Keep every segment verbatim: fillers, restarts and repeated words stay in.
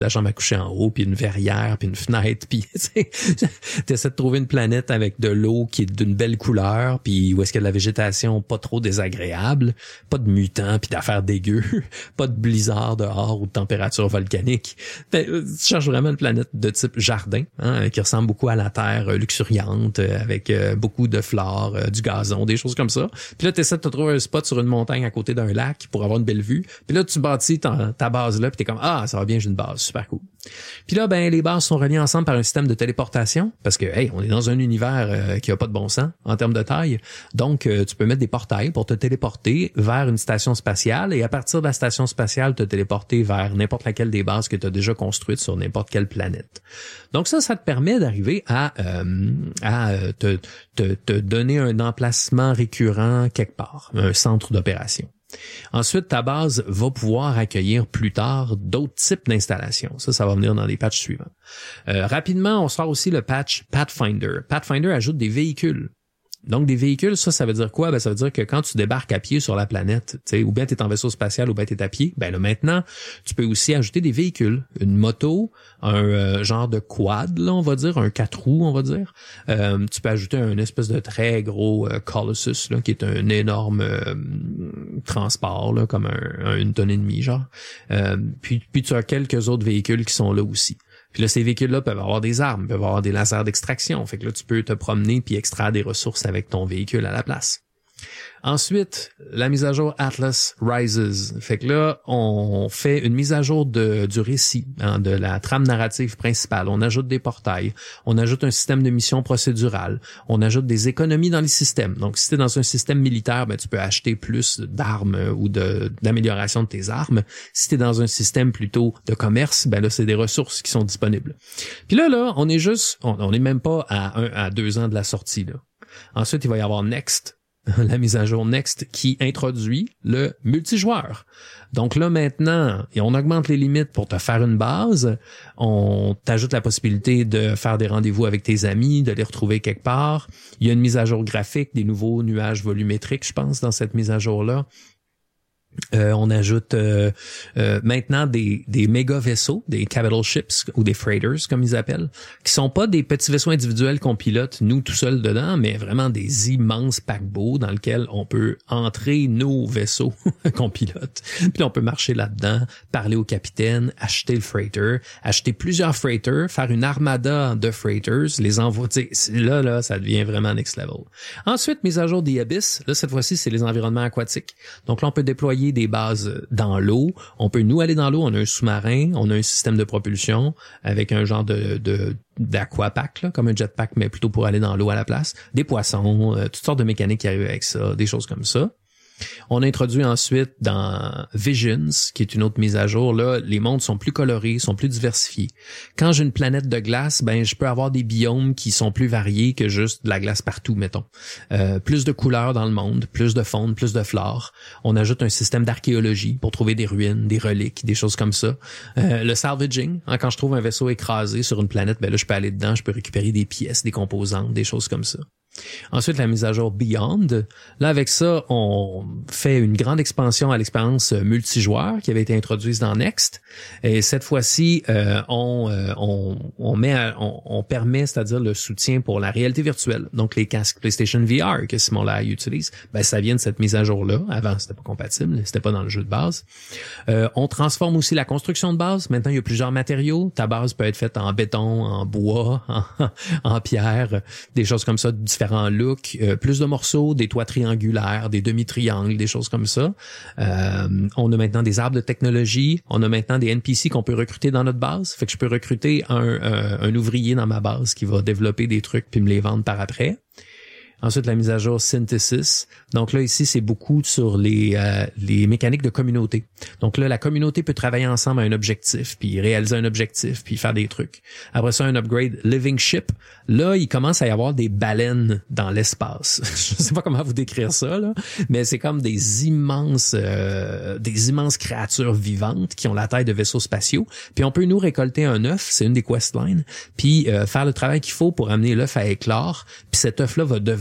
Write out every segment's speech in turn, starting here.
la chambre à coucher en haut, puis une verrière, puis une fenêtre, puis tu essaies de trouver une planète avec de l'eau qui est d'une belle couleur, puis où est-ce qu'il y a de la végétation pas trop désagréable, pas de mutants, puis d'affaires dégueu, pas de blizzard dehors ou de température volcanique. Ben, tu cherches vraiment une planète de type jardin, hein, qui ressemble beaucoup à la Terre luxuriante, avec euh, beaucoup de flore, euh, du gazon, des choses comme ça. Puis là, tu essaies de te trouver un spot sur une montagne à côté d'un lac pour avoir une belle vue. Puis là, tu bâtis ta, ta base là, puis t'es comme « Ah, ça va bien, j'ai une base. » Super cool. Puis là, ben les bases sont reliées ensemble par un système de téléportation parce que, hey, on est dans un univers euh, qui a pas de bon sens en termes de taille. Donc, euh, tu peux mettre des portails pour te téléporter vers une station spatiale et à partir de la station spatiale, te téléporter vers n'importe laquelle des bases que tu as déjà construites sur n'importe quelle planète. Donc ça, ça te permet d'arriver à, euh, à te, te, te donner un emplacement récurrent quelque part, un centre d'opération. Ensuite, ta base va pouvoir accueillir plus tard d'autres types d'installations. Ça, ça va venir dans les patchs suivants. Euh, rapidement, on sort aussi le patch Pathfinder. Pathfinder ajoute des véhicules. Donc, des véhicules, ça, ça veut dire quoi? Ben, ça veut dire que quand tu débarques à pied sur la planète, tu sais, ou bien tu es en vaisseau spatial, ou bien tu es à pied, ben là, maintenant, tu peux aussi ajouter des véhicules. Une moto, un euh, genre de quad, là, on va dire, un quatre roues, on va dire. Euh, tu peux ajouter un espèce de très gros euh, Colossus, là, qui est un énorme euh, transport, là, comme un, un, une tonne et demie, genre. Euh, puis, puis tu as quelques autres véhicules qui sont là aussi. Puis là, ces véhicules-là peuvent avoir des armes, peuvent avoir des lasers d'extraction. Fait que là, tu peux te promener puis extraire des ressources avec ton véhicule à la place. Ensuite, la mise à jour Atlas Rises. Fait que là, on fait une mise à jour de, du récit, hein, de la trame narrative principale. On ajoute des portails, on ajoute un système de mission procédurale, on ajoute des économies dans les systèmes. Donc, si tu es dans un système militaire, ben, tu peux acheter plus d'armes ou de, d'amélioration de tes armes. Si tu es dans un système plutôt de commerce, ben là, c'est des ressources qui sont disponibles. Puis là, là, on est juste, on n'est même pas à un à deux ans de la sortie, là. Ensuite, il va y avoir Next, la mise à jour Next qui introduit le multijoueur. Donc là maintenant, et on augmente les limites pour te faire une base, on t'ajoute la possibilité de faire des rendez-vous avec tes amis, de les retrouver quelque part. Il y a une mise à jour graphique, des nouveaux nuages volumétriques, je pense, dans cette mise à jour-là. Euh, on ajoute euh, euh, maintenant des, des méga vaisseaux, des capital ships ou des freighters comme ils appellent, qui sont pas des petits vaisseaux individuels qu'on pilote nous tout seuls dedans, mais vraiment des immenses paquebots dans lesquels on peut entrer nos vaisseaux qu'on pilote. Puis on peut marcher là-dedans, parler au capitaine, acheter le freighter, acheter plusieurs freighters, faire une armada de freighters, les envoyer. Là, là, ça devient vraiment next level. Ensuite, mise à jour des Abyss. Là, cette fois-ci, c'est les environnements aquatiques. Donc là, on peut déployer des bases dans l'eau. On peut nous aller dans l'eau. On a un sous-marin, on a un système de propulsion avec un genre de, de d'aquapack, là, comme un jetpack, mais plutôt pour aller dans l'eau à la place. Des poissons, euh, toutes sortes de mécaniques qui arrivent avec ça, des choses comme ça. On a introduit ensuite dans Visions, qui est une autre mise à jour, là, les mondes sont plus colorés, sont plus diversifiés. Quand j'ai une planète de glace, ben je peux avoir des biomes qui sont plus variés que juste de la glace partout, mettons. Euh, plus de couleurs dans le monde, plus de faune, plus de flore. On ajoute un système d'archéologie pour trouver des ruines, des reliques, des choses comme ça. Euh, le salvaging, hein, quand je trouve un vaisseau écrasé sur une planète, ben là je peux aller dedans, je peux récupérer des pièces, des composantes, des choses comme ça. Ensuite, la mise à jour Beyond. Là, avec ça, on fait une grande expansion à l'expérience multijoueur qui avait été introduite dans Next. Et cette fois-ci, euh, on, euh, on, on met, à, on, on permet, c'est-à-dire le soutien pour la réalité virtuelle. Donc, les casques PlayStation V R que Simon Lai utilise, ben ça vient de cette mise à jour-là. Avant, c'était pas compatible, c'était pas dans le jeu de base. Euh, on transforme aussi la construction de base. Maintenant, il y a plusieurs matériaux. Ta base peut être faite en béton, en bois, en, en pierre, des choses comme ça, différents looks, euh, plus de morceaux, des toits triangulaires, des demi-triangles, des choses comme ça. Euh, on a maintenant des arbres de technologie, on a maintenant des N P C qu'on peut recruter dans notre base. Fait que je peux recruter un, euh, un ouvrier dans ma base qui va développer des trucs puis me les vendre par après. Ensuite, la mise à jour Synthesis. Donc là, ici, c'est beaucoup sur les euh, les mécaniques de communauté. Donc là, la communauté peut travailler ensemble à un objectif, puis réaliser un objectif, puis faire des trucs. Après ça, un upgrade Living Ship. Là, il commence à y avoir des baleines dans l'espace. Je sais pas comment vous décrire ça, là, mais c'est comme des immenses euh, des immenses créatures vivantes qui ont la taille de vaisseaux spatiaux. Puis on peut nous récolter un œuf, c'est une des questlines, puis euh, faire le travail qu'il faut pour amener l'œuf à éclore. Puis cet œuf-là va devenir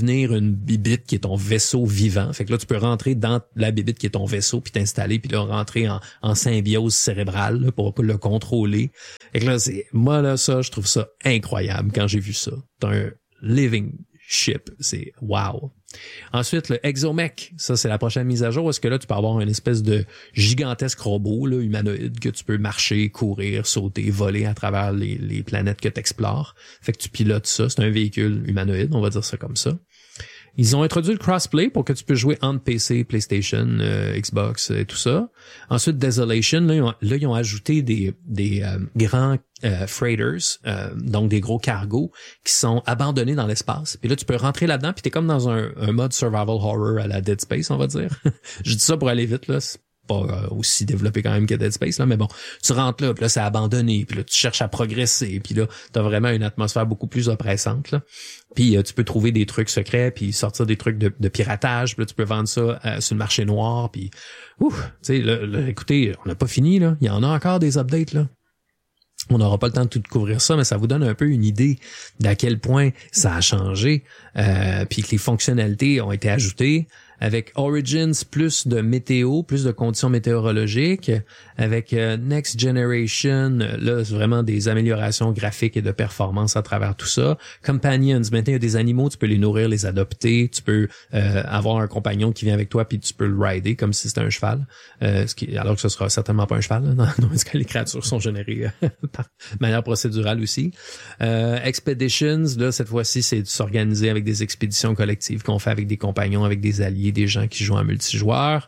devenir une bibite qui est ton vaisseau vivant. Fait que là, tu peux rentrer dans la bibite qui est ton vaisseau, puis t'installer, puis là, rentrer en, en symbiose cérébrale là, pour, pour le contrôler. Fait que là, c'est, moi, là, ça, je trouve ça incroyable quand j'ai vu ça. T'as un living ship. C'est wow. Ensuite, le Exomech, ça c'est la prochaine mise à jour. Est-ce que là, tu peux avoir une espèce de gigantesque robot là, humanoïde que tu peux marcher, courir, sauter, voler à travers les, les planètes que tu explores. Fait que tu pilotes ça. C'est un véhicule humanoïde, on va dire ça comme ça. Ils ont introduit le crossplay pour que tu puisses jouer entre P C, PlayStation, euh, Xbox et tout ça. Ensuite, Desolation, là, ils ont, là, ils ont ajouté des, des euh, grands euh, freighters, euh, donc des gros cargos qui sont abandonnés dans l'espace. Puis là, tu peux rentrer là-dedans, puis t'es comme dans un, un mode survival horror à la Dead Space, on va dire. Je dis ça pour aller vite, là. C'est pas euh, aussi développé quand même que Dead Space, là, mais bon, tu rentres là, puis là, c'est abandonné, puis là, tu cherches à progresser, puis là, t'as vraiment une atmosphère beaucoup plus oppressante, là. Puis euh, tu peux trouver des trucs secrets, puis sortir des trucs de, de piratage, puis là, tu peux vendre ça euh, sur le marché noir, puis ouf, tu sais, là, là, écoutez, on n'a pas fini, là. Il y en a encore des updates, là. On n'aura pas le temps de tout couvrir ça, mais ça vous donne un peu une idée d'à quel point ça a changé, euh, puis que les fonctionnalités ont été ajoutées. Avec Origins, plus de météo, plus de conditions météorologiques. Avec euh, Next Generation, là, c'est vraiment des améliorations graphiques et de performance à travers tout ça. Companions, maintenant, il y a des animaux, tu peux les nourrir, les adopter. Tu peux euh, avoir un compagnon qui vient avec toi, puis tu peux le rider comme si c'était un cheval. Euh, ce qui, alors que ce sera certainement pas un cheval, là, non, parce que les créatures sont générées euh, par manière procédurale aussi. Euh, Expeditions, là, cette fois-ci, c'est de s'organiser avec des expéditions collectives qu'on fait avec des compagnons, avec des alliés, des gens qui jouent en multijoueur.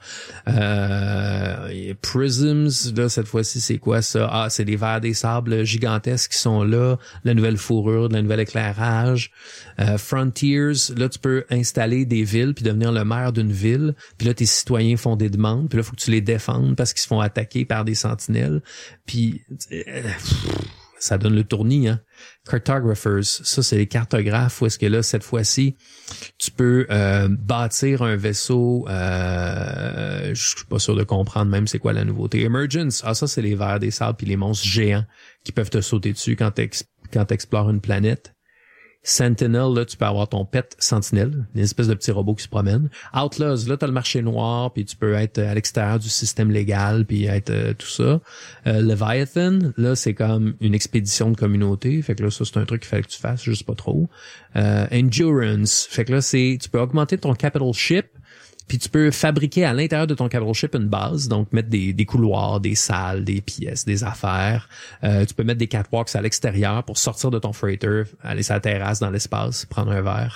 Euh, Prisms, là, cette fois-ci, c'est quoi ça? Ah, c'est des vers des sables gigantesques qui sont là, la nouvelle fourrure, le nouvel éclairage. Euh, Frontiers, là, tu peux installer des villes puis devenir le maire d'une ville. Puis là, tes citoyens font des demandes. Puis là, il faut que tu les défendes parce qu'ils se font attaquer par des sentinelles. Puis euh, ça donne le tournis, hein. Cartographers, ça c'est les cartographes où est-ce que là, cette fois-ci, tu peux euh, bâtir un vaisseau, euh, je suis pas sûr de comprendre même c'est quoi la nouveauté. Emergence, ah ça c'est les vers des sables puis les monstres géants qui peuvent te sauter dessus quand t'ex- quand t'explores une planète. Sentinel, là, tu peux avoir ton pet Sentinelle, une espèce de petit robot qui se promène. Outlaws, là, t'as le marché noir, puis tu peux être à l'extérieur du système légal, puis être euh, tout ça. Euh, Leviathan, là, c'est comme une expédition de communauté, fait que là, ça, c'est un truc qu'il fallait que tu fasses, je sais pas trop. Euh, Endurance, fait que là, c'est, tu peux augmenter ton capital ship, puis tu peux fabriquer à l'intérieur de ton capital ship une base, donc mettre des, des couloirs, des salles, des pièces, des affaires. Euh, tu peux mettre des catwalks à l'extérieur pour sortir de ton freighter, aller sur la terrasse dans l'espace, prendre un verre.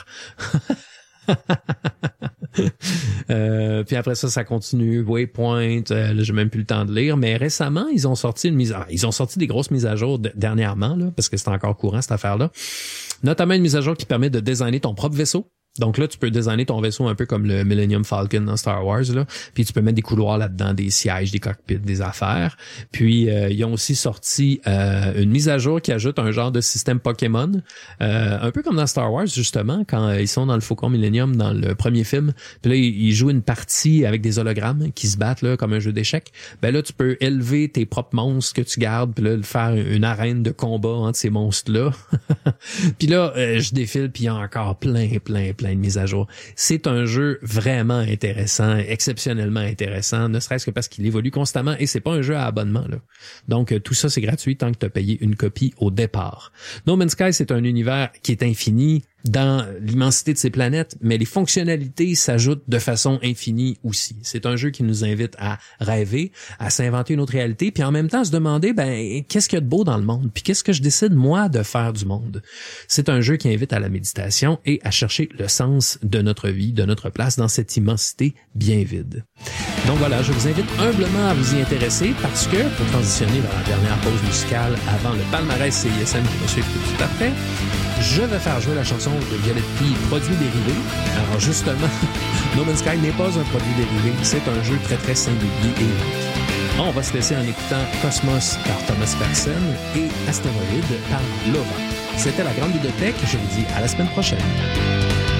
euh, puis après ça, ça continue. Waypoint, euh, là, j'ai même plus le temps de lire. Mais récemment, ils ont sorti une mise à... ils ont sorti des grosses mises à jour de... dernièrement, là, parce que c'est encore courant cette affaire-là. Notamment une mise à jour qui permet de designer ton propre vaisseau. Donc là, tu peux designer ton vaisseau un peu comme le Millennium Falcon dans Star Wars, là. Puis tu peux mettre des couloirs là-dedans, des sièges, des cockpits, des affaires. Puis euh, ils ont aussi sorti euh, une mise à jour qui ajoute un genre de système Pokémon, euh, un peu comme dans Star Wars justement, quand euh, ils sont dans le Faucon Millennium dans le premier film. Puis là, ils, ils jouent une partie avec des hologrammes qui se battent là comme un jeu d'échecs. Ben là, tu peux élever tes propres monstres que tu gardes, puis là, faire une arène de combat entre ces monstres-là. Puis là, euh, je défile, puis il y a encore plein, plein, plein de mise à jour. C'est un jeu vraiment intéressant, exceptionnellement intéressant, ne serait-ce que parce qu'il évolue constamment et c'est pas un jeu à abonnement, là. Donc, euh, tout ça, c'est gratuit tant que tu as payé une copie au départ. No Man's Sky, c'est un univers qui est infini dans l'immensité de ses planètes, mais les fonctionnalités s'ajoutent de façon infinie aussi. C'est un jeu qui nous invite à rêver, à s'inventer une autre réalité, puis en même temps à se demander, ben, qu'est-ce qu'il y a de beau dans le monde? Puis qu'est-ce que je décide, moi, de faire du monde? C'est un jeu qui invite à la méditation et à chercher le sens de notre vie, de notre place dans cette immensité bien vide. Donc voilà, je vous invite humblement à vous y intéresser parce que, pour transitionner vers la dernière pause musicale avant le palmarès C I S M qui va suivre tout après, je vais faire jouer la chanson de Violette P, Produit dérivé. Alors justement, No Man's Sky n'est pas un produit dérivé, c'est un jeu très très singulier et unique. On va se laisser en écoutant Cosmos par Thomas Persson et Astéroïde par Lova. C'était la Grande Bibliothèque, je vous dis à la semaine prochaine.